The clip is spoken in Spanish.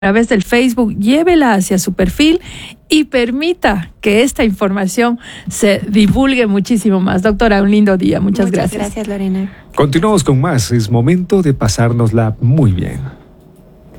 través del Facebook, llévela hacia su perfil y permita que esta información se divulgue muchísimo más. Doctora, un lindo día. Muchas gracias. Muchas gracias, Lorena. Continuamos con más. Es momento de pasárnosla muy bien.